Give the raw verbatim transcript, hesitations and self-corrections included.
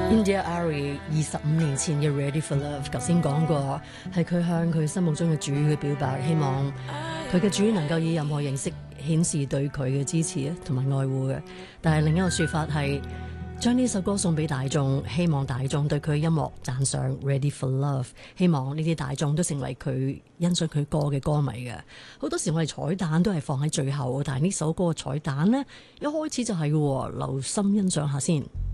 India Arie 二十五年前嘅 Ready for Love， 頭先講過係佢向佢心目中嘅主嘅表白，希望佢嘅主能夠以任何形式顯示對佢嘅支持同埋愛護嘅。但係另一個說法係將呢首歌送俾大眾，希望大眾對佢音樂讚賞 Ready for Love， 希望呢啲大眾都成為佢欣賞佢歌嘅歌迷嘅。好多時我哋彩蛋都係放喺最後，但係呢首歌嘅彩蛋呢，一開始就係嘅，留心欣賞下先。